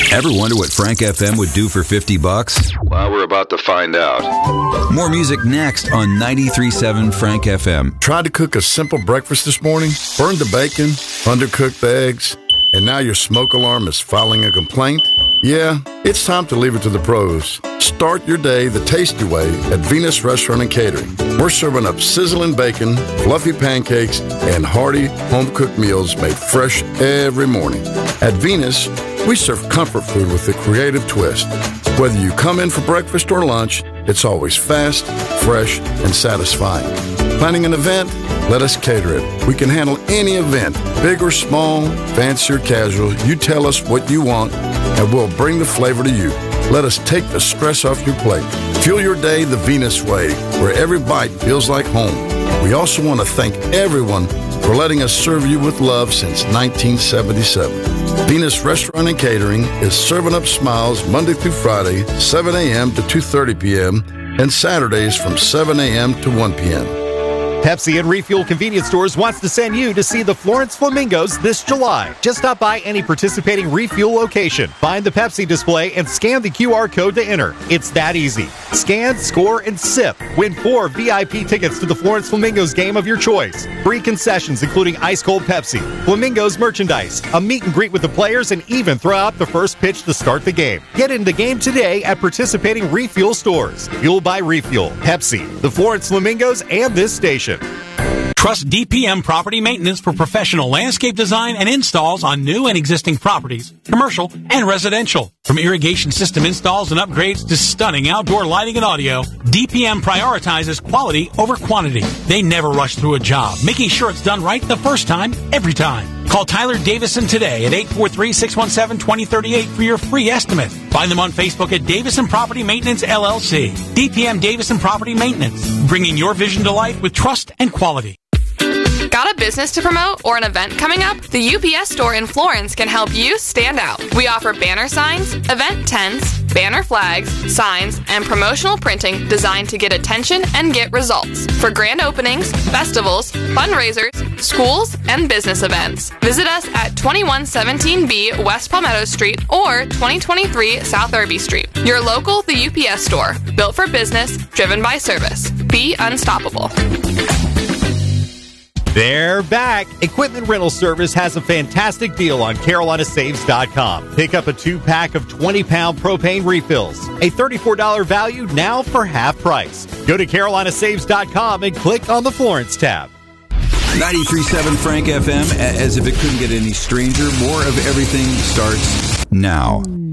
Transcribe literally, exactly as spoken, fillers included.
Ever wonder what Frank F M would do for fifty bucks? Well, we're about to find out. More music next on ninety-three point seven Frank F M. Tried to cook a simple breakfast this morning? Burned the bacon, undercooked the eggs, and now your smoke alarm is filing a complaint? Yeah, it's time to leave it to the pros. Start your day the tasty way at Venus Restaurant and Catering. We're serving up sizzling bacon, fluffy pancakes, and hearty home-cooked meals made fresh every morning. At Venus, we serve comfort food with a creative twist. Whether you come in for breakfast or lunch, it's always fast, fresh, and satisfying. Planning an event? Let us cater it. We can handle any event, big or small, fancy or casual. You tell us what you want, and we'll bring the flavor to you. Let us take the stress off your plate. Fuel your day the Venus way, where every bite feels like home. We also want to thank everyone for letting us serve you with love since nineteen seventy-seven. Venus Restaurant and Catering is serving up smiles Monday through Friday, seven a.m. to two thirty p.m., and Saturdays from seven a.m. to one p.m. Pepsi and Refuel Convenience Stores wants to send you to see the Florence Flamingos this July. Just stop by any participating Refuel location, find the Pepsi display, and scan the Q R code to enter. It's that easy. Scan, score, and sip. Win four V I P tickets to the Florence Flamingos game of your choice. Free concessions including ice-cold Pepsi, Flamingos merchandise, a meet and greet with the players, and even throw out the first pitch to start the game. Get in the game today at participating Refuel stores. Fueled by Refuel, Pepsi, the Florence Flamingos, and this station. Trust D P M Property Maintenance for professional landscape design and installs on new and existing properties, commercial and residential. From irrigation system installs and upgrades to stunning outdoor lighting and audio, D P M prioritizes quality over quantity. They never rush through a job, making sure it's done right the first time, every time. Call Tyler Davison today at eight four three, six one seven, two zero three eight for your free estimate. Find them on Facebook at Davison Property Maintenance, L L C. D P M Davison Property Maintenance, bringing your vision to life with trust and quality. Got a business to promote or an event coming up? The U P S store in Florence can help you stand out. We offer banner signs, event tents, banner flags, signs, and promotional printing designed to get attention and get results for grand openings, festivals, fundraisers, schools, and business events. Visit us at twenty-one seventeen B West Palmetto Street or twenty twenty-three South Irby Street. Your local The U P S store, built for business, driven by service. Be unstoppable. They're back. Equipment Rental Service has a fantastic deal on Carolina Saves dot com. Pick up a two-pack of twenty pound propane refills. A thirty-four dollars value now for half price. Go to Carolina Saves dot com and click on the Florence tab. ninety-three point seven Frank F M, as if it couldn't get any stranger. More of everything starts now.